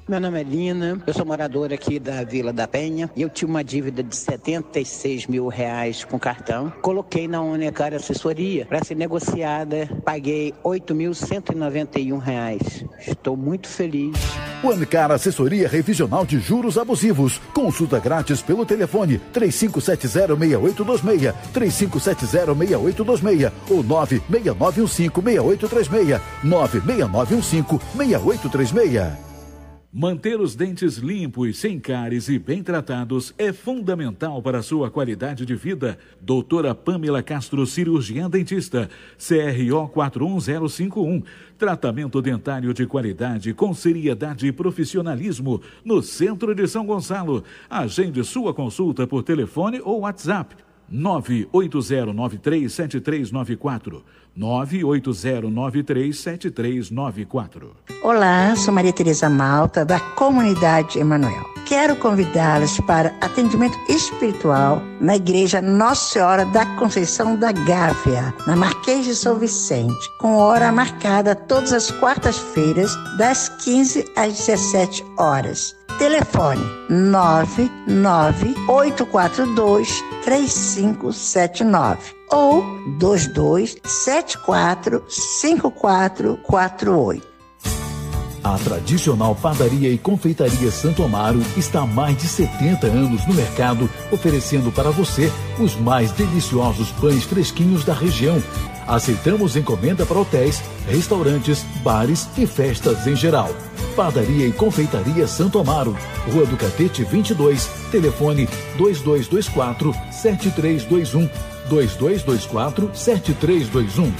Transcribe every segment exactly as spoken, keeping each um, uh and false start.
Meu nome é Lina, eu sou moradora aqui da Vila da Penha e eu tinha uma dívida de setenta e seis mil reais com cartão. Coloquei na Unicar Assessoria para ser negociada, paguei oito mil cento e noventa e um reais. Estou muito feliz. Unicar Assessoria Revisional de Juros Abusivos. Consulta grátis pelo telefone três cinco sete zero, seis oito dois seis, três cinco sete zero, seis oito dois seis ou nove seis nove um cinco, seis oito três seis, nove seis nove um cinco, seis oito três seis. Manter os dentes limpos, sem cáries e bem tratados é fundamental para a sua qualidade de vida. Doutora Pamela Castro, cirurgiã dentista, C R O quatro um zero cinco um. Tratamento dentário de qualidade com seriedade e profissionalismo no centro de São Gonçalo. Agende sua consulta por telefone ou WhatsApp. nove oito zero nove três sete três nove quatro. nove oito zero nove três sete três nove quatro. Olá, sou Maria Tereza Malta, da Comunidade Emanuel. Quero convidá-los para atendimento espiritual na Igreja Nossa Senhora da Conceição da Gávea, na Marquês de São Vicente, com hora marcada todas as quartas-feiras, das quinze às dezessete horas. Telefone nove nove oito quatro dois três cinco sete nove ou dois dois sete quatro cinco quatro quatro oito. A tradicional padaria e confeitaria Santo Amaro está há mais de setenta anos no mercado, oferecendo para você os mais deliciosos pães fresquinhos da região. Aceitamos encomenda para hotéis, restaurantes, bares e festas em geral. Padaria e Confeitaria Santo Amaro, Rua do Catete vinte e dois, telefone dois dois dois quatro sete três dois um, dois dois dois quatro sete três dois um.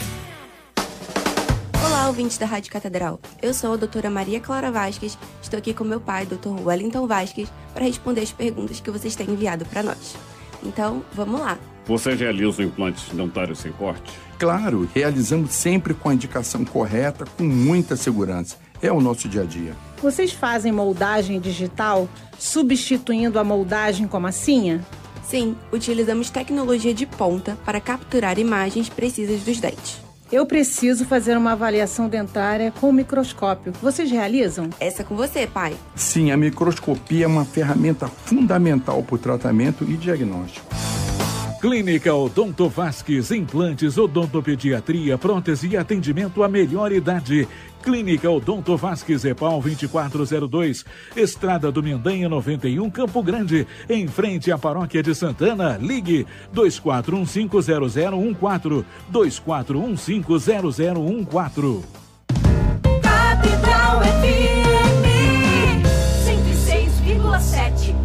Olá, ouvintes da Rádio Catedral. Eu sou a doutora Maria Clara Vasques, estou aqui com meu pai, doutor Wellington Vasques, para responder as perguntas que vocês têm enviado para nós. Então, vamos lá. Você realiza implantes dentários sem corte? Claro, realizamos sempre com a indicação correta, com muita segurança. É o nosso dia a dia. Vocês fazem moldagem digital, substituindo a moldagem com massinha? Sim, utilizamos tecnologia de ponta para capturar imagens precisas dos dentes. Eu preciso fazer uma avaliação dentária com microscópio. Vocês realizam? Essa é com você, pai. Sim, a microscopia é uma ferramenta fundamental para o tratamento e diagnóstico. Clínica Odonto Vasques, implantes, odontopediatria, prótese e atendimento à melhor idade. Clínica Odonto Vasques, EPAL vinte e quatro zero dois, Estrada do Mendanha noventa e um, Campo Grande, em frente à Paróquia de Santana. Ligue dois quatro um cinco zero zero um quatro, dois quatro um cinco zero zero um quatro. Catedral F M cento e seis vírgula sete.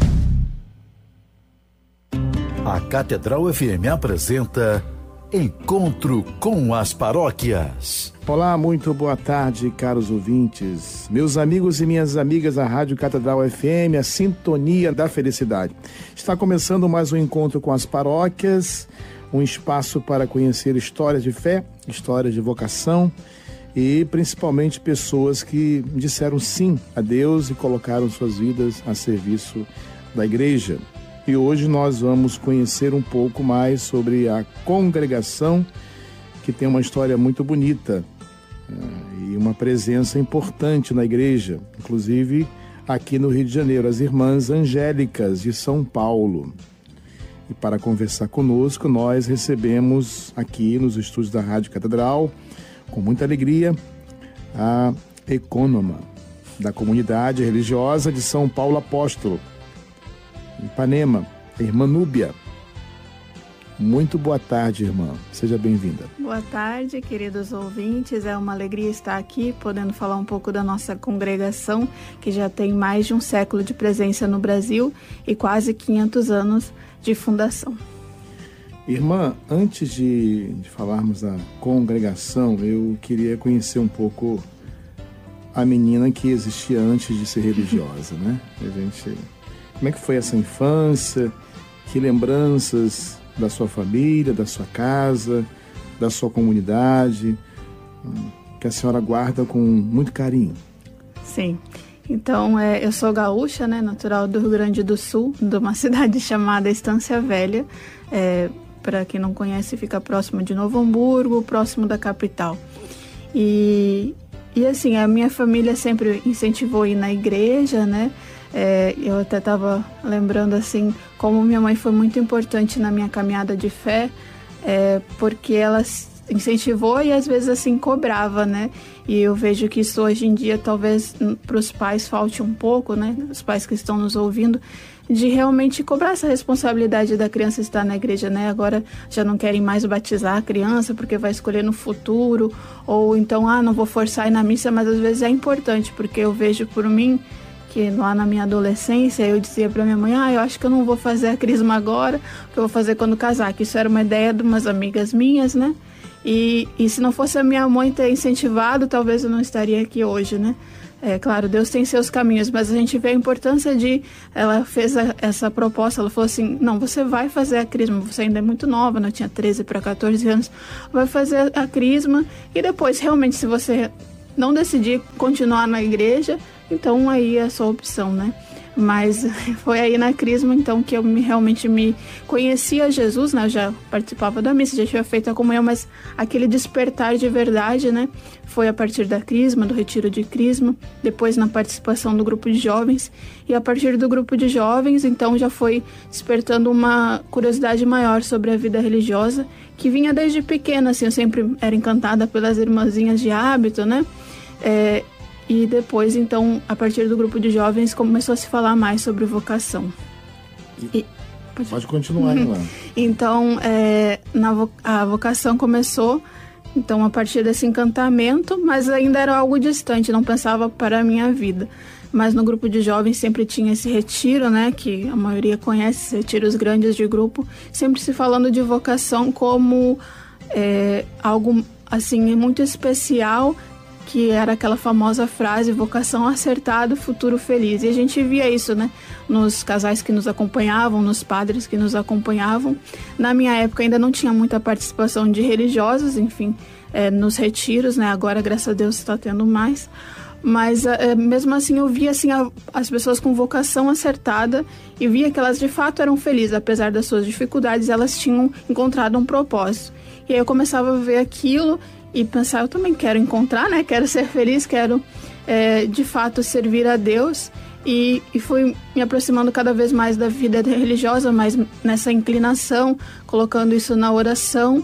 A Catedral F M apresenta Encontro com as Paróquias. Olá, muito boa tarde, caros ouvintes, meus amigos e minhas amigas da Rádio Catedral F M, a sintonia da felicidade. Está começando mais um encontro com as paróquias, um espaço para conhecer histórias de fé, histórias de vocação e principalmente pessoas que disseram sim a Deus e colocaram suas vidas a serviço da igreja. E hoje nós vamos conhecer um pouco mais sobre a congregação, que tem uma história muito bonita uh, e uma presença importante na igreja, inclusive aqui no Rio de Janeiro, as Irmãs Angélicas de São Paulo. E para conversar conosco, nós recebemos aqui nos estúdios da Rádio Catedral, com muita alegria, a ecônoma da comunidade religiosa de São Paulo Apóstolo, Ipanema, a irmã Núbia. Muito boa tarde, irmã. Seja bem-vinda. Boa tarde, queridos ouvintes. É uma alegria estar aqui, podendo falar um pouco da nossa congregação, que já tem mais de um século de presença no Brasil e quase quinhentos anos de fundação. Irmã, antes de, de falarmos da congregação, eu queria conhecer um pouco a menina que existia antes de ser religiosa, né? A gente... Como é que foi essa infância? Que lembranças da sua família, da sua casa, da sua comunidade, que a senhora guarda com muito carinho? Sim. Então, é, eu sou gaúcha, né, natural do Rio Grande do Sul, de uma cidade chamada Estância Velha. É, para quem não conhece, fica próximo de Novo Hamburgo, próximo da capital. E e assim, a minha família sempre incentivou a ir na igreja, né? É, eu até estava lembrando assim, como minha mãe foi muito importante na minha caminhada de fé, é, porque ela incentivou e às vezes assim cobrava, né? E eu vejo que isso hoje em dia talvez para os pais falte um pouco, né? Os pais que estão nos ouvindo, de realmente cobrar essa responsabilidade da criança estar na igreja, né? Agora já não querem mais batizar a criança porque vai escolher no futuro, ou então, ah, não vou forçar a ir na missa, mas às vezes é importante, porque eu vejo por mim que lá na minha adolescência eu dizia para minha mãe, ah, eu acho que eu não vou fazer a crisma agora, que eu vou fazer quando casar, que isso era uma ideia de umas amigas minhas, né? E, e se não fosse a minha mãe ter incentivado, talvez eu não estaria aqui hoje, né? É claro, Deus tem seus caminhos, mas a gente vê a importância de... Ela fez a, essa proposta, ela falou assim, não, você vai fazer a crisma, você ainda é muito nova, né? Eu tinha treze para quatorze anos, vai fazer a crisma e depois, realmente, se você não decidir continuar na igreja, então aí é a sua opção, né? Mas foi aí na crisma, então, que eu me, realmente me conhecia Jesus, né? Eu já participava da missa, já tinha feito a comunhão, mas aquele despertar de verdade, né? Foi a partir da crisma, do retiro de crisma, depois na participação do grupo de jovens. E a partir do grupo de jovens, então, já foi despertando uma curiosidade maior sobre a vida religiosa, que vinha desde pequena, assim, eu sempre era encantada pelas irmãzinhas de hábito, né? É, E depois, então, a partir do grupo de jovens, começou a se falar mais sobre vocação. E, pode... pode continuar, Ilana. Então, é, na vo... a vocação começou, então, a partir desse encantamento, mas ainda era algo distante, não pensava para a minha vida. Mas no grupo de jovens sempre tinha esse retiro, né, que a maioria conhece, retiros grandes de grupo, sempre se falando de vocação como é, algo, assim, muito especial, que era aquela famosa frase, vocação acertada, futuro feliz. E a gente via isso, né, nos casais que nos acompanhavam, nos padres que nos acompanhavam. Na minha época ainda não tinha muita participação de religiosos, enfim, é, nos retiros, né, agora, graças a Deus, está tendo mais. Mas é, mesmo assim eu via assim, a, as pessoas com vocação acertada e via que elas de fato eram felizes, apesar das suas dificuldades, elas tinham encontrado um propósito. E aí eu começava a ver aquilo e pensar, eu também quero encontrar, né? Quero ser feliz, quero é, de fato servir a Deus. E, e fui me aproximando cada vez mais da vida religiosa, mas nessa inclinação, colocando isso na oração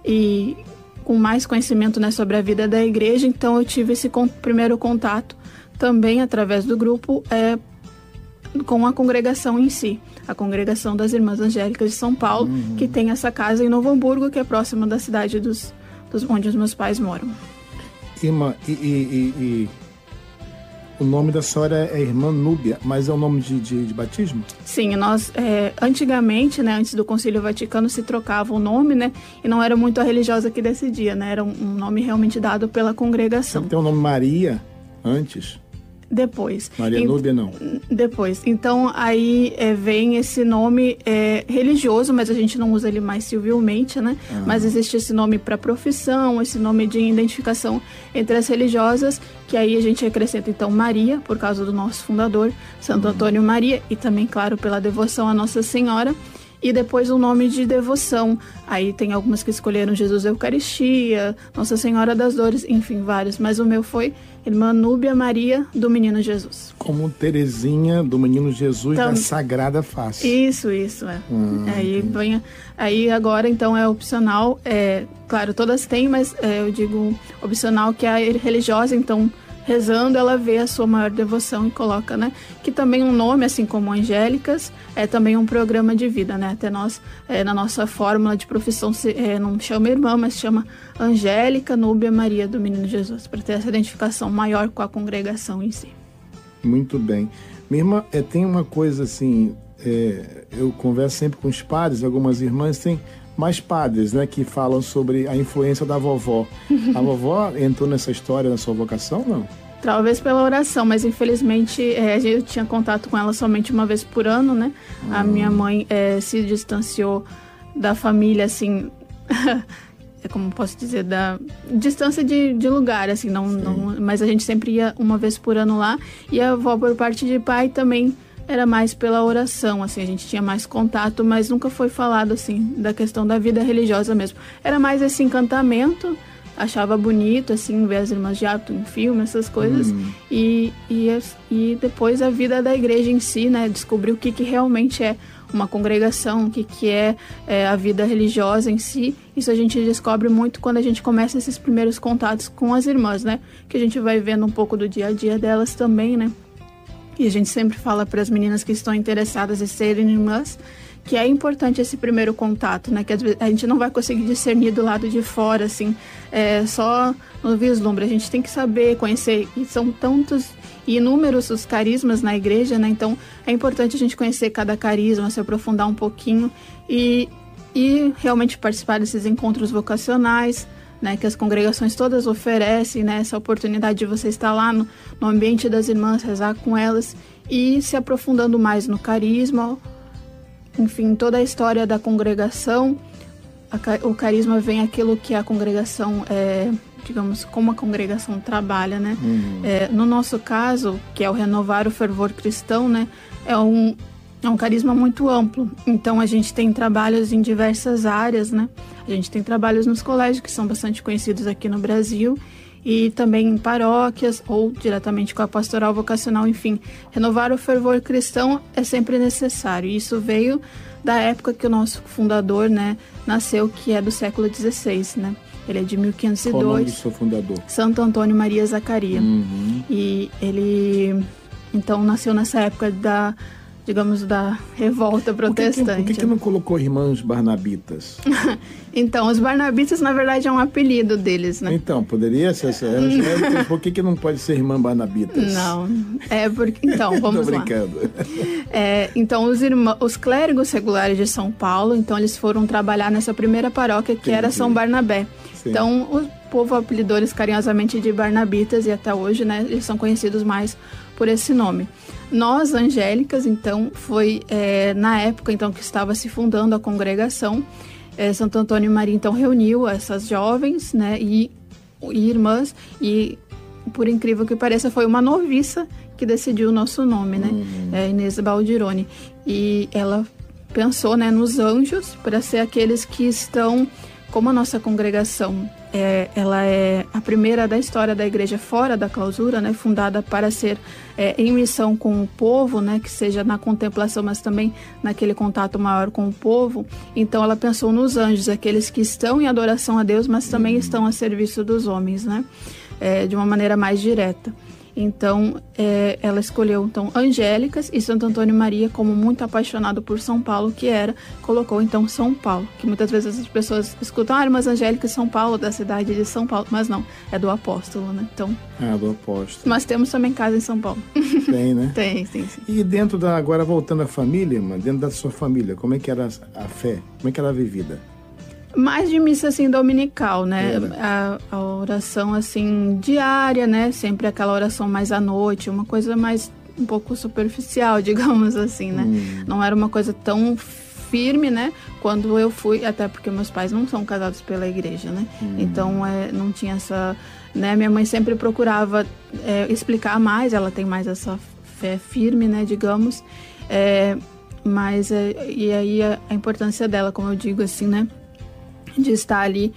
e com mais conhecimento, né, sobre a vida da igreja. Então eu tive esse con- primeiro contato também através do grupo é, com a congregação em si, a congregação das Irmãs Angélicas de São Paulo, uhum. que tem essa casa em Novo Hamburgo, que é próxima da cidade dos Dos, onde os meus pais moram. Irmã, e, e, e, e o nome da senhora é Irmã Núbia, mas é o nome de, de, de batismo? Sim, nós, é, antigamente, né, antes do Concílio Vaticano, se trocava o nome, né, e não era muito a religiosa que decidia, né, era um, um nome realmente dado pela congregação. Tem o nome Maria antes? Depois. Maria Núbia, não? Depois. Então, aí é, vem esse nome é, religioso, mas a gente não usa ele mais civilmente, né? Ah. Mas existe esse nome para profissão, esse nome de identificação entre as religiosas, que aí a gente acrescenta, então, Maria, por causa do nosso fundador, Santo uhum. Antônio Maria, e também, claro, pela devoção à Nossa Senhora. E depois o nome de devoção. Aí tem algumas que escolheram Jesus Eucaristia, Nossa Senhora das Dores, enfim, vários. Mas o meu foi Irmã Núbia Maria do Menino Jesus. Como Terezinha do Menino Jesus então, da Sagrada Face. Isso, isso, é. Hum, aí, vem, aí agora, então, é opcional. É, claro, todas têm, mas é, eu digo opcional que é a religiosa, então... rezando, ela vê a sua maior devoção e coloca, né? Que também um nome, assim como Angélicas, é também um programa de vida, né? Até nós, é, na nossa fórmula de profissão, se, é, não chama irmã, mas chama Angélica Núbia Maria do Menino Jesus, para ter essa identificação maior com a congregação em si. Muito bem. Minha irmã, é, tem uma coisa assim, é, eu converso sempre com os padres, algumas irmãs têm mais padres, né, que falam sobre a influência da vovó. A vovó entrou nessa história na sua vocação, não? Talvez pela oração, mas infelizmente é, a gente tinha contato com ela somente uma vez por ano, né? Hum. A minha mãe é, se distanciou da família, assim, é como posso dizer, da distância de, de lugar, assim, não, não, mas a gente sempre ia uma vez por ano lá. E a avó, por parte de pai, também era mais pela oração, assim, a gente tinha mais contato, mas nunca foi falado, assim, da questão da vida religiosa mesmo. Era mais esse encantamento, achava bonito, assim, ver as irmãs de hábito em filme, essas coisas. Hum. E, e, e depois a vida da igreja em si, né? Descobrir o que, que realmente é uma congregação, o que, que é, é a vida religiosa em si. Isso a gente descobre muito quando a gente começa esses primeiros contatos com as irmãs, né? Que a gente vai vendo um pouco do dia a dia delas também, né? E a gente sempre fala para as meninas que estão interessadas em serem irmãs que é importante esse primeiro contato, né? Que a gente não vai conseguir discernir do lado de fora, assim, é, só no vislumbre. A gente tem que saber, conhecer, e são tantos e inúmeros os carismas na igreja, né? Então, é importante a gente conhecer cada carisma, se aprofundar um pouquinho e, e realmente participar desses encontros vocacionais, né? Que as congregações todas oferecem, né? Essa oportunidade de você estar lá no, no ambiente das irmãs, rezar com elas e se aprofundando mais no carisma. Enfim, toda a história da congregação, a, o carisma vem aquilo que a congregação, é, digamos, como a congregação trabalha, né? Uhum. É, no nosso caso, que é o Renovar o Fervor Cristão, né? É um, é um carisma muito amplo. Então, a gente tem trabalhos em diversas áreas, né? A gente tem trabalhos nos colégios, que são bastante conhecidos aqui no Brasil, e também em paróquias ou diretamente com a pastoral vocacional, enfim. Renovar o fervor cristão é sempre necessário. Isso veio da época que o nosso fundador, né, nasceu, que é do século dezesseis, né? Ele é de mil quinhentos e dois. Qual o nome do seu fundador? Santo Antônio Maria Zaccaria. Uhum. E ele, então, nasceu nessa época da, digamos, da revolta protestante. Por que, que, por que, que não colocou irmãs barnabitas? Então, os barnabitas, na verdade, é um apelido deles, né? Então, poderia ser. É, por que, que não pode ser irmã barnabitas? Não, é porque... Então, vamos Tô lá. brincando. É, então, os, irmãos, os clérigos regulares de São Paulo, então, eles foram trabalhar nessa primeira paróquia, que Entendi. Era São Barnabé. Sim. Então, o povo apelidou eles carinhosamente de barnabitas e até hoje, né, eles são conhecidos mais por esse nome. Nós, angélicas, então, foi é, na época então, que estava se fundando a congregação, é, Santo Antônio Maria, então, reuniu essas jovens, né, e, e irmãs, e, por incrível que pareça, foi uma noviça que decidiu o nosso nome, né, uhum. é Inês Baldirone. E ela pensou, né, nos anjos, para ser aqueles que estão... Como a nossa congregação, é, ela é a primeira da história da igreja fora da clausura, né, fundada para ser é, em missão com o povo, né, que seja na contemplação, mas também naquele contato maior com o povo. Então ela pensou nos anjos, aqueles que estão em adoração a Deus, mas também estão a serviço dos homens, né, é, de uma maneira mais direta. Então, é, ela escolheu, então, Angélicas e Santo Antônio Maria, como muito apaixonado por São Paulo, que era, colocou, então, São Paulo. Que muitas vezes as pessoas escutam, ah, mas Angélicas São Paulo, da cidade de São Paulo. Mas não, é do apóstolo, né? Então, ah, do apóstolo. Mas temos também casa em São Paulo. Tem, né? Tem, sim, sim. E dentro da, agora voltando à família, mano, dentro da sua família, como é que era a fé? Como é que era a vivida? Mais de missa, assim, dominical, né? A, a oração, assim, diária, né? Sempre aquela oração mais à noite, uma coisa mais, um pouco superficial, digamos assim, né? Hum. Não era uma coisa tão firme, né? Quando eu fui, até porque meus pais não são casados pela igreja, né? Hum. Então, é, não tinha essa... né? Minha mãe sempre procurava é, explicar mais, ela tem mais essa fé firme, né? Digamos. É, mas, é, e aí, a, a importância dela, como eu digo, assim, né? De estar ali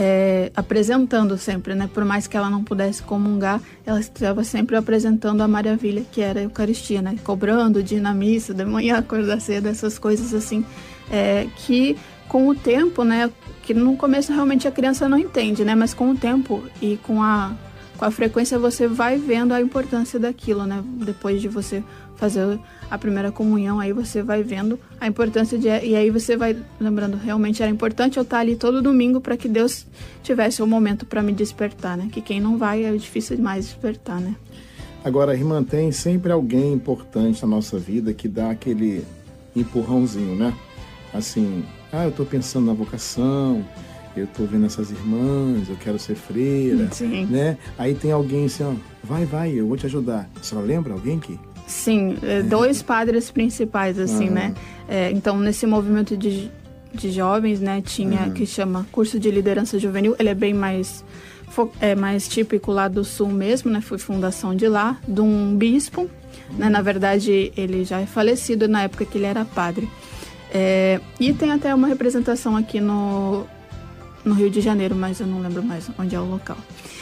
é, apresentando sempre, né? Por mais que ela não pudesse comungar, ela estava sempre apresentando a maravilha que era a Eucaristia, né? Cobrando dia na missa, de manhã, acordar cedo, essas coisas assim, é, que com o tempo, né? Que no começo realmente a criança não entende, né? Mas com o tempo e com a, com a frequência você vai vendo a importância daquilo, né? Depois de você fazer a primeira comunhão, aí você vai vendo a importância de... E aí você vai lembrando, realmente era importante eu estar ali todo domingo para que Deus tivesse um momento para me despertar, né? Que quem não vai é difícil demais despertar, né? Agora, irmã, tem sempre alguém importante na nossa vida que dá aquele empurrãozinho, né? Assim, ah, eu tô pensando na vocação, eu tô vendo essas irmãs, eu quero ser freira, Sim. né? Aí tem alguém assim, ó, vai, vai, eu vou te ajudar. Você lembra alguém que... Sim, dois padres principais, assim, uhum. né? É, então, nesse movimento de, de jovens, né, tinha, uhum. que chama Curso de Liderança Juvenil, ele é bem mais, é, mais típico lá do Sul mesmo, né? Foi fundação de lá, de um bispo, uhum. né? Na verdade, ele já é falecido na época que ele era padre. É, e tem até uma representação aqui no, no Rio de Janeiro, mas eu não lembro mais onde é o local.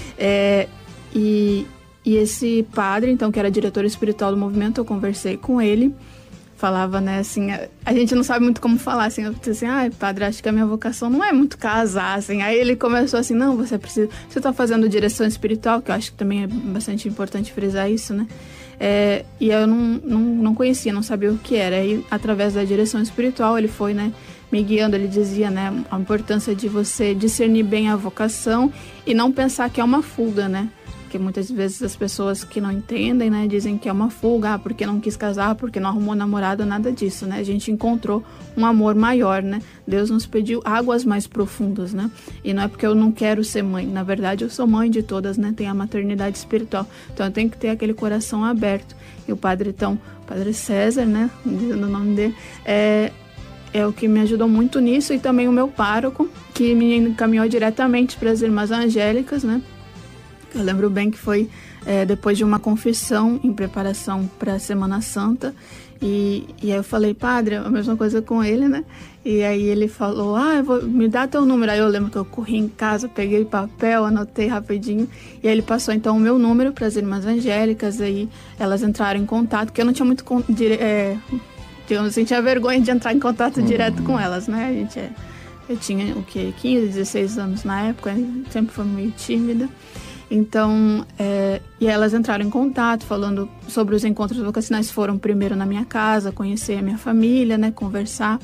É, e, e esse padre, então, que era diretor espiritual do movimento, eu conversei com ele, falava, né, assim, a, a gente não sabe muito como falar, assim, eu disse assim, ai, padre, acho que a minha vocação não é muito casar, assim, aí ele começou assim, não, você precisa, você está fazendo direção espiritual, que eu acho que também é bastante importante frisar isso, né, é, e eu não, não, não conhecia, não sabia o que era, aí, através da direção espiritual, ele foi, né, me guiando, ele dizia, né, a importância de você discernir bem a vocação e não pensar que é uma fuga, né, porque muitas vezes as pessoas que não entendem, né, dizem que é uma fuga, ah, porque não quis casar, porque não arrumou namorado, nada disso, né, a gente encontrou um amor maior, né, Deus nos pediu águas mais profundas, né, e não é porque eu não quero ser mãe, na verdade eu sou mãe de todas, né, tem a maternidade espiritual, então eu tenho que ter aquele coração aberto, e o padre, então, o padre César, né, dizendo o nome dele, é... é o que me ajudou muito nisso, e também o meu pároco, que me encaminhou diretamente para as Irmãs Angélicas, né? Eu lembro bem que foi é, depois de uma confissão em preparação para a Semana Santa, e, e aí eu falei, padre, a mesma coisa com ele, né? E aí ele falou, ah, eu vou, me dá teu número. Aí eu lembro que eu corri em casa, peguei papel, anotei rapidinho, e aí ele passou então o meu número para as Irmãs Angélicas, aí elas entraram em contato, porque eu não tinha muito... É, digamos assim, tinha vergonha de entrar em contato direto com elas, né? A gente é, eu tinha, o quê? quinze, dezesseis anos na época, sempre fui meio tímida. Então, é, e elas entraram em contato, falando sobre os encontros vocacionais, foram primeiro na minha casa, conhecer a minha família, né? Conversar.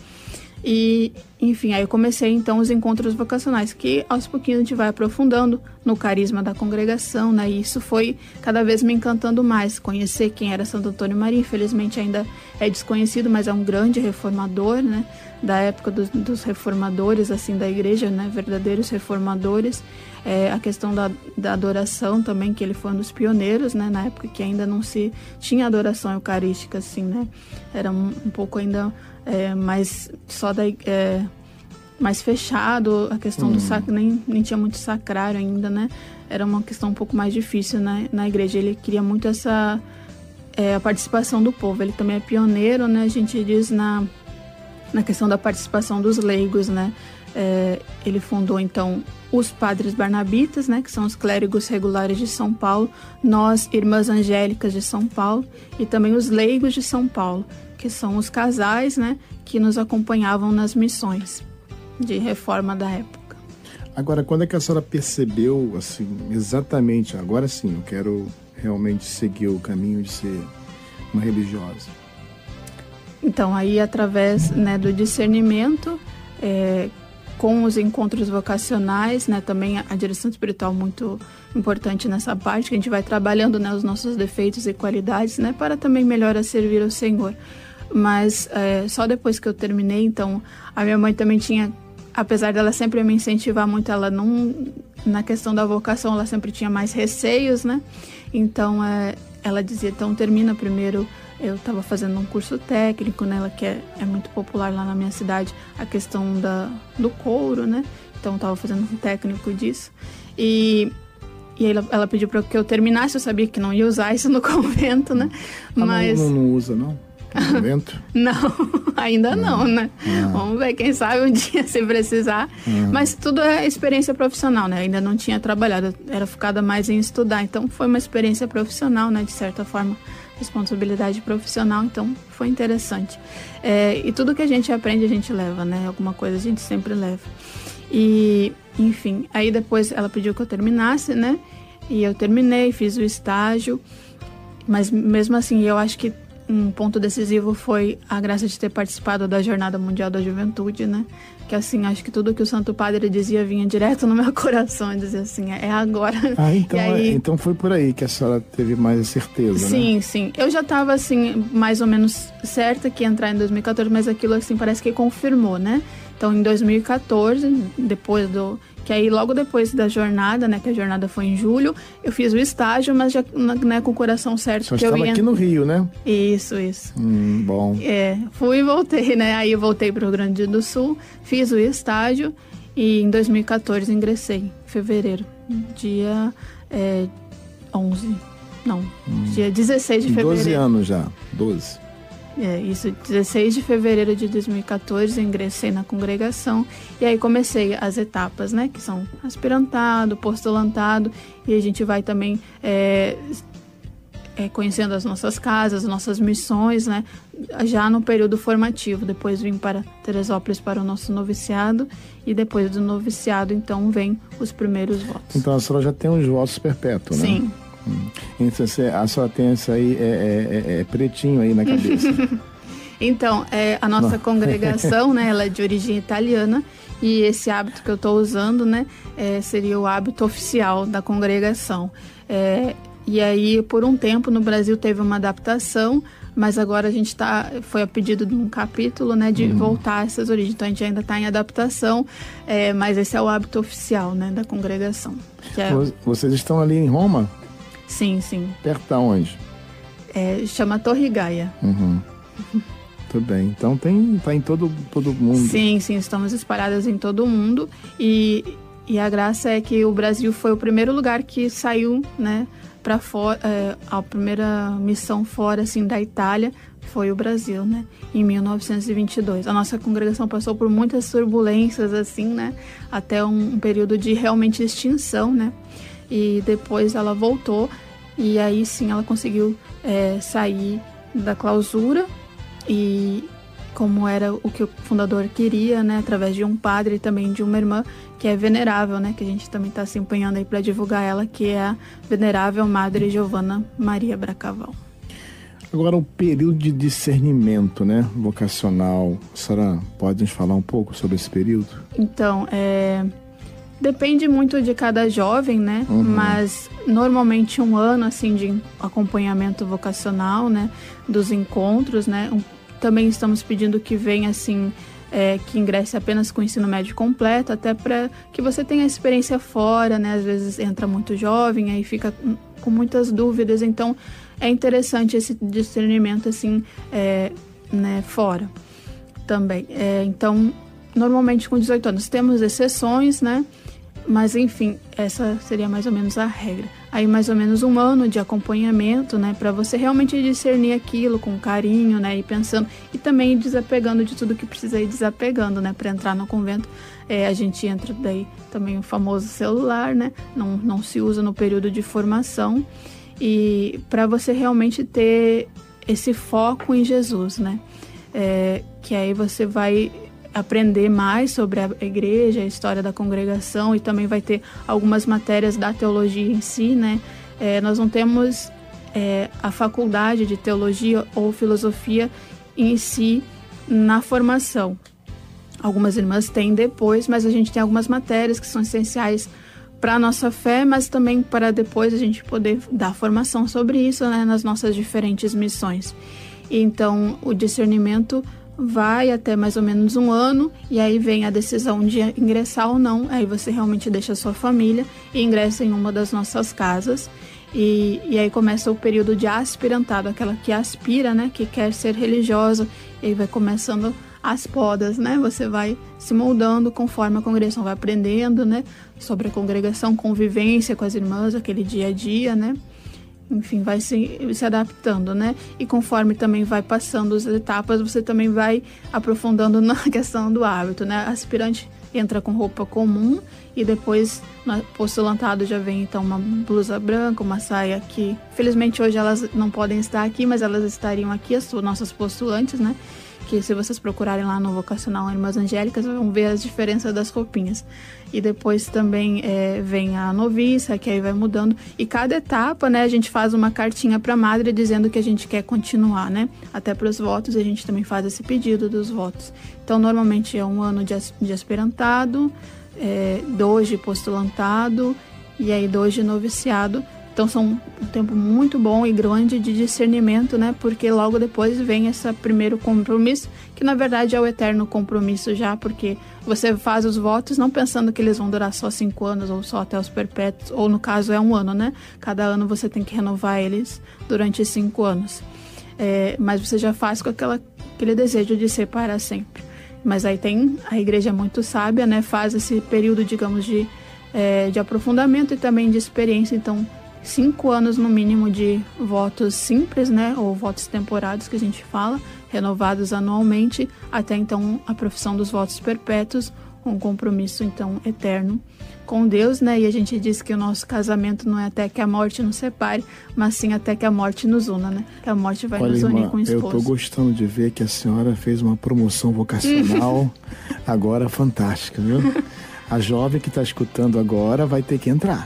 E, enfim, aí eu comecei então os encontros vocacionais, que aos pouquinhos a gente vai aprofundando no carisma da congregação, né? E isso foi cada vez me encantando mais, conhecer quem era Santo Antônio Maria. Infelizmente ainda é desconhecido, mas é um grande reformador, né? Da época dos, dos reformadores, assim, da igreja, né? Verdadeiros reformadores. É, a questão da, da adoração também, que ele foi um dos pioneiros, né? Na época que ainda não se tinha adoração eucarística, assim, né? Era um, um pouco ainda... É, mais só da, é, mais fechado, a questão hum. do sac, nem, nem tinha muito sacrário ainda, né? Era uma questão um pouco mais difícil, né? Na igreja. Ele queria muito essa é, a participação do povo. Ele também é pioneiro, né? A gente diz na, na questão da participação dos leigos, né? É, ele fundou então os Padres Barnabitas, né? Que são os clérigos regulares de São Paulo, nós, Irmãs Angélicas de São Paulo, e também os leigos de São Paulo, que são os casais, né, que nos acompanhavam nas missões de reforma da época. Agora, quando é que a senhora percebeu, assim, exatamente, agora sim, eu quero realmente seguir o caminho de ser uma religiosa? Então, aí através, né, do discernimento, é, com os encontros vocacionais, né, também a, a direção espiritual muito importante nessa parte, que a gente vai trabalhando, né, os nossos defeitos e qualidades, né, para também melhor a servir ao Senhor. Mas é, só depois que eu terminei, então, a minha mãe também tinha, apesar dela sempre me incentivar muito, ela não, na questão da vocação, ela sempre tinha mais receios, né? Então, é, ela dizia, então, termina primeiro, eu estava fazendo um curso técnico, né? Ela que é, é muito popular lá na minha cidade, a questão da, do couro, né? Então, eu estava fazendo um técnico disso. E... E aí ela, ela pediu para que eu terminasse, eu sabia que não ia usar isso no convento, né? Mas... Não, não usa, não? No convento? Não, ainda não, não né? Ah. Vamos ver, quem sabe um dia se precisar. Ah. Mas tudo é experiência profissional, né? Ainda não tinha trabalhado, era focada mais em estudar. Então foi uma experiência profissional, né? De certa forma, responsabilidade profissional, então foi interessante. É, e tudo que a gente aprende, a gente leva, né? Alguma coisa a gente sempre leva. E, enfim, aí depois ela pediu que eu terminasse, né? E eu terminei, fiz o estágio, mas mesmo assim, eu acho que um ponto decisivo foi a graça de ter participado da Jornada Mundial da Juventude, né? Que assim, acho que tudo que o Santo Padre dizia vinha direto no meu coração, e dizia assim, é agora. Ah, então, aí... então foi por aí que a senhora teve mais certeza, sim, né? Sim, sim. Eu já estava assim, mais ou menos certa que ia entrar em dois mil e quatorze, mas aquilo assim parece que confirmou, né? Então, em dois mil e quatorze, depois do... Que aí, logo depois da jornada, né? Que a jornada foi em julho, eu fiz o estágio, mas já, né, com o coração certo. Só que estava eu ia... aqui no Rio, né? Isso, isso. Hum, bom. É, fui e voltei, né? Aí eu voltei para o Rio Grande do Sul, fiz o estágio e em dois mil e quatorze ingressei, em fevereiro, dia é, onze. Não, hum. dia dezesseis de fevereiro. doze anos já, doze. É, isso, dezesseis de fevereiro de dois mil e quatorze, eu ingressei na congregação e aí comecei as etapas, né, que são aspirantado, postulantado, e a gente vai também é, é, conhecendo as nossas casas, as nossas missões, né, já no período formativo. Depois vim para Teresópolis para o nosso noviciado e depois do noviciado, então, vem os primeiros votos. Então a senhora já tem os votos perpétuos, né? Sim. Hum. Então, a senhora tem isso aí, é, é, é pretinho aí na cabeça. Então, é, a nossa Não. congregação, né, ela é de origem italiana, e esse hábito que eu estou usando, né, é, seria o hábito oficial da congregação. É, e aí, por um tempo, no Brasil teve uma adaptação, mas agora a gente tá, foi a pedido de um capítulo, né, de hum. voltar a essas origens. Então, a gente ainda está em adaptação, é, mas esse é o hábito oficial, né, da congregação. Que é... Vocês estão ali em Roma? Sim, sim. Perto de onde? É, chama Torre Gaia. Uhum. Tudo bem. Então tem, tá em todo, todo mundo. Sim, sim. Estamos espalhadas em todo o mundo. E, e a graça é que o Brasil foi o primeiro lugar que saiu, né, para fora. É, a primeira missão fora, assim, da Itália foi o Brasil, né, em mil novecentos e vinte e dois. A nossa congregação passou por muitas turbulências, assim, né, até um, um período de realmente extinção, né. E depois ela voltou e aí sim ela conseguiu é, sair da clausura, e como era o que o fundador queria, né, através de um padre e também de uma irmã que é venerável, né, que a gente também está se empenhando aí para divulgar ela, que é a venerável Madre Giovanna Maria Bracaval. Agora, o período de discernimento, né, vocacional, a senhora pode nos falar um pouco sobre esse período? Então, é... depende muito de cada jovem, né? Uhum. Mas normalmente um ano assim de acompanhamento vocacional, né? Dos encontros, né? Um, também estamos pedindo que venha assim, é, que ingresse apenas com o ensino médio completo, até para que você tenha experiência fora, né? Às vezes entra muito jovem, aí fica com muitas dúvidas, então é interessante esse discernimento assim, é, né? Fora também. É, então, normalmente com dezoito anos temos exceções, né? Mas, enfim, essa seria mais ou menos a regra. Aí, mais ou menos um ano de acompanhamento, né? Para você realmente discernir aquilo com carinho, né? E pensando, e também ir desapegando de tudo que precisa ir desapegando, né? Para entrar no convento, é, a gente entra daí também o famoso celular, né? Não, não se usa no período de formação. E para você realmente ter esse foco em Jesus, né? É, que aí você vai aprender mais sobre a igreja, a história da congregação, e também vai ter algumas matérias da teologia em si, né? É, nós não temos é, a faculdade de teologia ou filosofia em si na formação. Algumas irmãs têm depois, mas a gente tem algumas matérias que são essenciais para a nossa fé, mas também para depois a gente poder dar formação sobre isso, né, nas nossas diferentes missões. E então, o discernimento vai até mais ou menos um ano, e aí vem a decisão de ingressar ou não. Aí você realmente deixa a sua família e ingressa em uma das nossas casas, e, e aí começa o período de aspirantado, aquela que aspira, né, que quer ser religiosa, e aí vai começando as podas, né, você vai se moldando conforme a congregação vai aprendendo, né, sobre a congregação, convivência com as irmãs, aquele dia a dia, né. Enfim, vai se, se adaptando, né? E conforme também vai passando as etapas, você também vai aprofundando na questão do hábito, né? Aspirante entra com roupa comum e depois, no postulantado, já vem então uma blusa branca, uma saia que, felizmente hoje elas não podem estar aqui, mas elas estariam aqui, as nossas postulantes, né? Que se vocês procurarem lá no Vocacional Irmãs Angélicas, vão ver as diferenças das roupinhas. E depois também é, vem a noviça, que aí vai mudando. E cada etapa, né, a gente faz uma cartinha para a madre dizendo que a gente quer continuar, né? Até para os votos, a gente também faz esse pedido dos votos. Então, normalmente é um ano de, de aspirantado, é, dois de postulantado e aí dois de noviciado. Então são um tempo muito bom e grande de discernimento, né? Porque logo depois vem esse primeiro compromisso, que na verdade é o eterno compromisso já, porque você faz os votos não pensando que eles vão durar só cinco anos ou só até os perpétuos, ou no caso é um ano, né? Cada ano você tem que renovar eles durante cinco anos. É, mas você já faz com aquela, aquele desejo de ser para sempre. Mas aí tem, a igreja é muito sábia, né? Faz esse período, digamos, de, é, de aprofundamento e também de experiência, então cinco anos no mínimo de votos simples, né, ou votos temporários que a gente fala, renovados anualmente, até então a profissão dos votos perpétuos, um compromisso então eterno com Deus, né? E a gente diz que o nosso casamento não é até que a morte nos separe, mas sim até que a morte nos una, né? Que a morte vai Olha, nos unir irmã, com o esposo. eu tô gostando de ver que a senhora fez uma promoção vocacional agora fantástica, viu? A jovem que está escutando agora vai ter que entrar.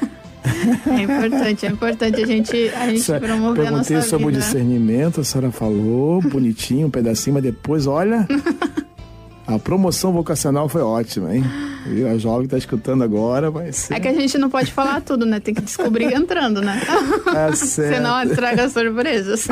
É importante, é importante a gente, a gente promover a nossa vida. Perguntei sobre o discernimento, a senhora falou, bonitinho, um pedacinho, mas depois, olha, a promoção vocacional foi ótima, hein? E a jovem que está escutando agora vai ser... É que a gente não pode falar tudo, né? Tem que descobrir entrando, né? Tá certo. Senão estraga surpresas.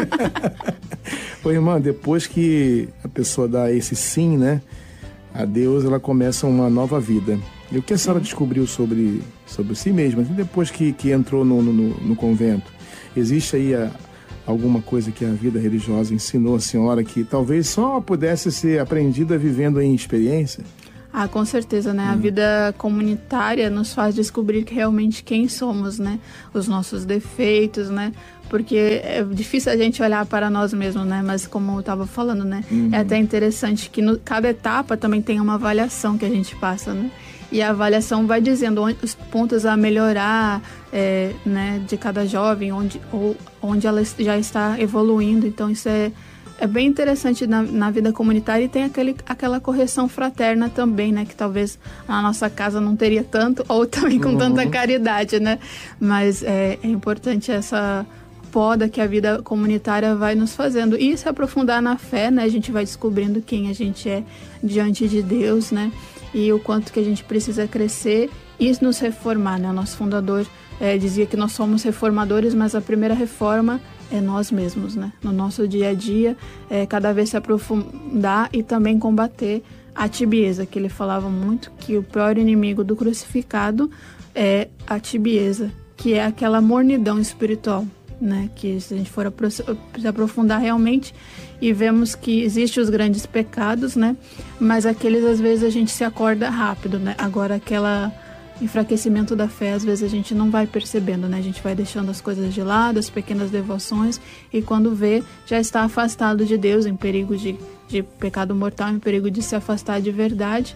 Ô, irmã, depois que a pessoa dá esse sim, né? A Deus, ela começa uma nova vida. E o que a senhora descobriu sobre, sobre si mesma, depois que, que entrou no, no, no convento? Existe aí a, alguma coisa que a vida religiosa ensinou a senhora que talvez só pudesse ser aprendida vivendo em experiência? Ah, com certeza, né? Hum. A vida comunitária nos faz descobrir que realmente quem somos, né? Os nossos defeitos, né? Porque é difícil a gente olhar para nós mesmos, né? Mas como eu estava falando, né? Uhum. É até interessante que no, cada etapa também tem uma avaliação que a gente passa, né? E a avaliação vai dizendo onde, os pontos a melhorar, é, né? De cada jovem, onde, ou, onde ela já está evoluindo. Então isso é, é bem interessante na, na vida comunitária, e tem aquele, aquela correção fraterna também, né? Que talvez na nossa casa não teria tanto, ou também com uhum. tanta caridade, né? Mas é, é importante essa poda que a vida comunitária vai nos fazendo. E se aprofundar na fé, né? A gente vai descobrindo quem a gente é diante de Deus, né? E o quanto que a gente precisa crescer e nos reformar, né? O nosso fundador é, dizia que nós somos reformadores, mas a primeira reforma é nós mesmos, né? No nosso dia a dia, é, cada vez se aprofundar e também combater a tibieza, que ele falava muito, que o pior inimigo do crucificado é a tibieza, que é aquela mornidão espiritual, né? Que se a gente for apro- se aprofundar realmente, e vemos que existem os grandes pecados, né? Mas aqueles às vezes a gente se acorda rápido, né? Agora aquela enfraquecimento da fé, às vezes a gente não vai percebendo, né? A gente vai deixando as coisas de lado, as pequenas devoções, e quando vê, já está afastado de Deus, em perigo de, de pecado mortal, em perigo de se afastar de verdade.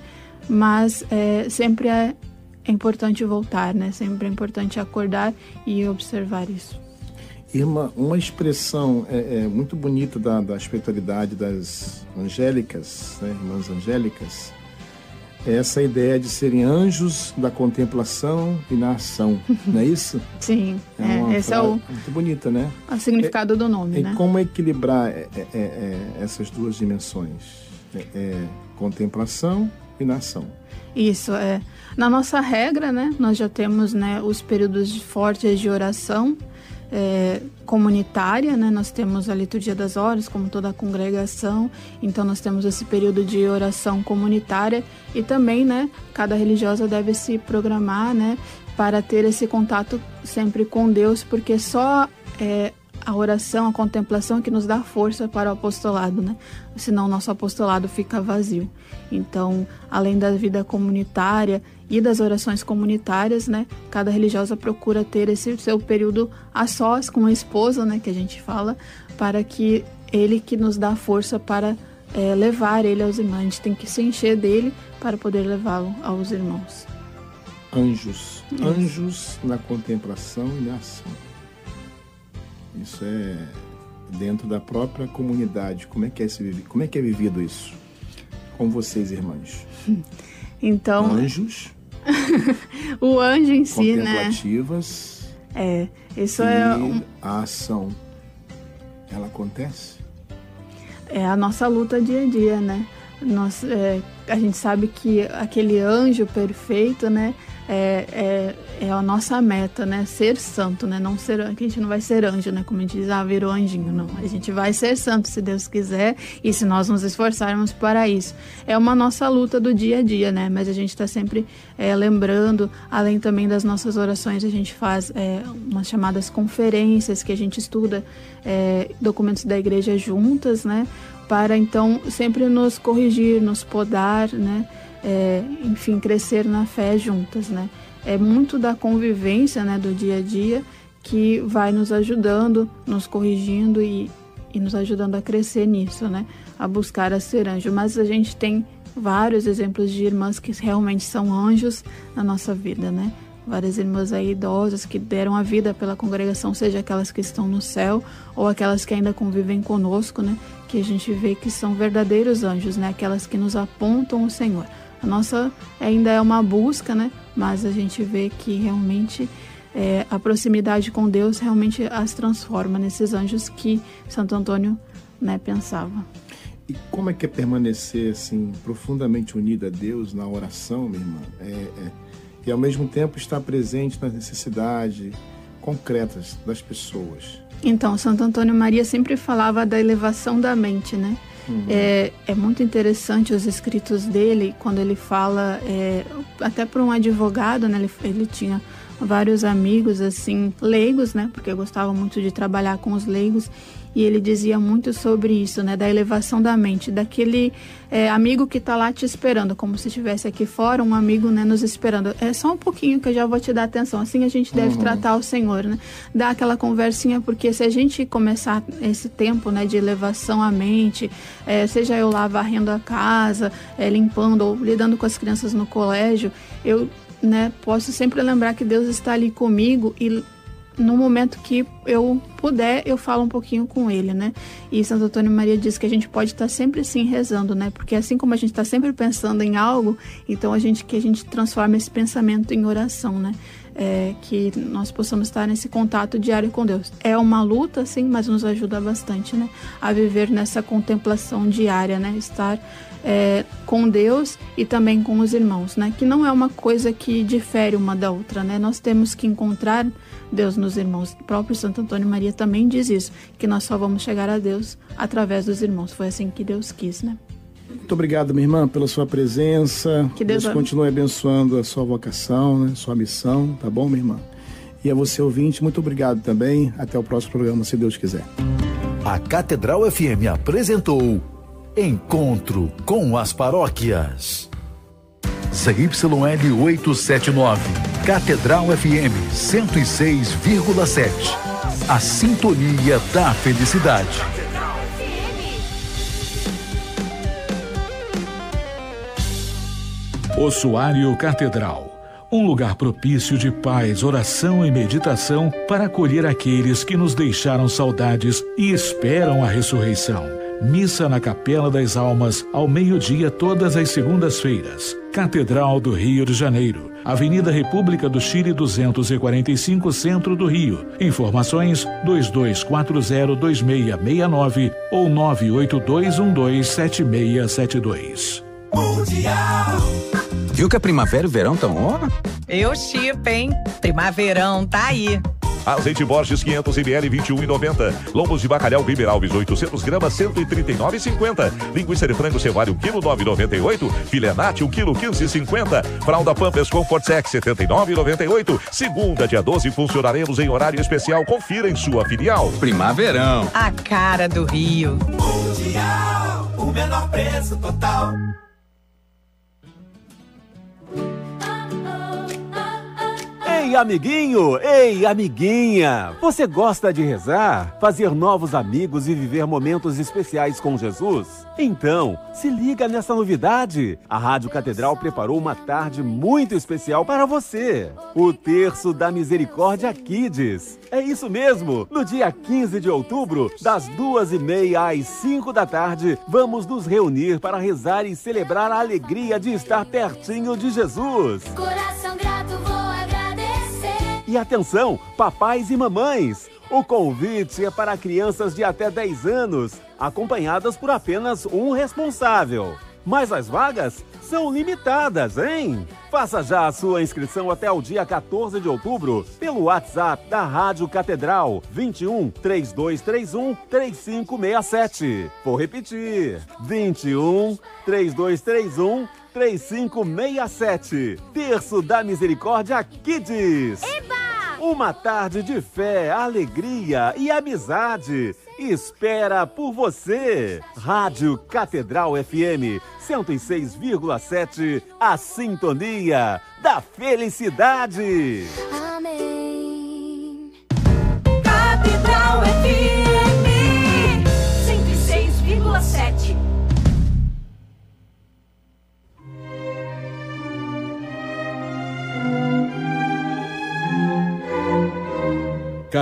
Mas é, sempre é, é importante voltar, né? Sempre é importante acordar e observar isso. Irmã, uma expressão é, é, muito bonita da, da espiritualidade das angélicas, né, irmãs angélicas, é essa ideia de serem anjos da contemplação e na ação, não é isso? Sim, é, é esse é o muito bonita, né? O significado é, do nome, e né? E como equilibrar é, é, é, essas duas dimensões? É, é, contemplação e na ação. Isso, é. Na nossa regra, né, nós já temos, né, os períodos fortes de oração, É, comunitária, né? Nós temos a liturgia das horas, como toda a congregação, então nós temos esse período de oração comunitária, e também, né, cada religiosa deve se programar, né, para ter esse contato sempre com Deus, porque só é, a oração, a contemplação que nos dá força para o apostolado, né? Senão o nosso apostolado fica vazio. Então, além da vida comunitária e das orações comunitárias, né, cada religiosa procura ter esse seu período a sós com a esposa, né, que a gente fala, para que ele que nos dá força para é, levar ele aos irmãos. A gente tem que se encher dele para poder levá-lo aos irmãos. Anjos. Isso. Anjos na contemplação e na ação. Isso é dentro da própria comunidade. Como é que é, esse, como é, que é vivido isso? Com vocês, irmãs. Então, anjos. O anjo em si, né? Contemplativas. É, isso e é um... a ação, ela acontece? É a nossa luta dia a dia, né? Nós, é, a gente sabe que aquele anjo perfeito, né? É, é, é a nossa meta, né? Ser santo, né? Não ser, que a gente não vai ser anjo, né? Como a gente diz, ah, virou anjinho, não. A gente vai ser santo, se Deus quiser, e se nós nos esforçarmos para isso. É uma nossa luta do dia a dia, né? Mas a gente está sempre é, lembrando, além também das nossas orações, a gente faz é, umas chamadas conferências, que a gente estuda é, documentos da igreja juntas, né? Para então sempre nos corrigir, nos podar, né? É, enfim, crescer na fé juntas, né? É muito da convivência, né, do dia a dia, que vai nos ajudando, nos corrigindo e, e nos ajudando a crescer nisso, né? A buscar a ser anjo. Mas a gente tem vários exemplos de irmãs que realmente são anjos na nossa vida, né? Várias irmãs aí idosas que deram a vida pela congregação, seja aquelas que estão no céu ou aquelas que ainda convivem conosco, né? Que a gente vê que são verdadeiros anjos, né? Aquelas que nos apontam o Senhor. A nossa ainda é uma busca, né? Mas a gente vê que realmente é, a proximidade com Deus realmente as transforma nesses anjos que Santo Antônio, né, pensava. E como é que é permanecer assim profundamente unida a Deus na oração, minha irmã? É, é, e ao mesmo tempo estar presente nas necessidades concretas das pessoas. Então, Santo Antônio Maria sempre falava da elevação da mente, né? Uhum. É, é muito interessante os escritos dele, quando ele fala, é, até para um advogado, né? Ele, ele tinha vários amigos, assim, leigos, né? Porque eu gostava muito de trabalhar com os leigos. E ele dizia muito sobre isso, né? Da elevação da mente, daquele é, amigo que está lá te esperando, como se estivesse aqui fora, um amigo, né, nos esperando. É só um pouquinho que eu já vou te dar atenção. Assim a gente deve uhum. tratar o Senhor, né? Dar aquela conversinha, porque se a gente começar esse tempo, né, de elevação à mente, é, seja eu lá varrendo a casa, é, limpando ou lidando com as crianças no colégio, eu, né, posso sempre lembrar que Deus está ali comigo e no momento que eu puder, eu falo um pouquinho com ele, né? E Santo Antônio Maria diz que a gente pode estar sempre sim rezando, né? Porque assim como a gente está sempre pensando em algo, então a gente que a gente transforma esse pensamento em oração, né? É, que nós possamos estar nesse contato diário com Deus. É uma luta, sim, mas nos ajuda bastante, né? A viver nessa contemplação diária, né? Estar é, com Deus e também com os irmãos, né? Que não é uma coisa que difere uma da outra, né? Nós temos que encontrar Deus nos irmãos. O próprio Santo Antônio Maria também diz isso, que nós só vamos chegar a Deus através dos irmãos. Foi assim que Deus quis, né? Muito obrigado, minha irmã, pela sua presença. Que Deus, Deus continue abençoando a sua vocação, né, sua missão, tá bom, minha irmã? E a você, ouvinte, muito obrigado também. Até o próximo programa, se Deus quiser. A Catedral F M apresentou Encontro com as Paróquias. Z Y L oitocentos e setenta e nove, Catedral F M cento e seis vírgula sete. A sintonia da felicidade. Ossuário Catedral, um lugar propício de paz, oração e meditação para acolher aqueles que nos deixaram saudades e esperam a ressurreição. Missa na Capela das Almas, ao meio-dia, todas as segundas-feiras. Catedral do Rio de Janeiro, Avenida República do Chile duzentos e quarenta e cinco, Centro do Rio. Informações dois dois quatro zero dois seis seis nove ou nove oito dois um dois sete seis sete dois. Mundial. Viu que a primavera e o verão estão on? Eu chipo, hein? Primaverão tá aí. Azeite Borges quinhentos mililitros, vinte e um reais e noventa centavos. Lombos de bacalhau Weber Alves oitocentos gramas, cento e trinta e nove reais e cinquenta centavos. Linguiça de frango Cevário um quilo, nove reais e noventa e oito centavos. Filé Nati um quilo, quinze reais e cinquenta centavos. Fralda Pampers Comfort Sex setenta e nove reais e noventa e oito centavos. Segunda, dia doze, funcionaremos em horário especial. Confira em sua filial. Primaverão. A cara do Rio. Mundial, o menor preço total. Ei, amiguinho! Ei, amiguinha! Você gosta de rezar, fazer novos amigos e viver momentos especiais com Jesus? Então, se liga nessa novidade! A Rádio Catedral preparou uma tarde muito especial para você. O Terço da Misericórdia Kids. É isso mesmo! No dia quinze de outubro, das duas e meia às cinco da tarde, vamos nos reunir para rezar e celebrar a alegria de estar pertinho de Jesus. Coração grato, vou agradecer. E atenção, papais e mamães! O convite é para crianças de até dez anos, acompanhadas por apenas um responsável. Mas as vagas são limitadas, hein? Faça já a sua inscrição até o dia quatorze de outubro pelo WhatsApp da Rádio Catedral vinte e um, três dois três um, três cinco seis sete. Vou repetir, vinte e um, três dois três um, três cinco seis sete. Terço da Misericórdia Kids. Eba! Uma tarde de fé, alegria e amizade. Espera por você. Rádio Catedral F M cento e seis vírgula sete. A sintonia da felicidade. Amém. Catedral F M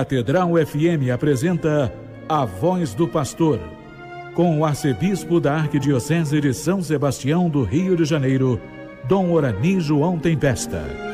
Catedral F M apresenta A Voz do Pastor, com o arcebispo da Arquidiocese de São Sebastião do Rio de Janeiro, Dom Orani João Tempesta.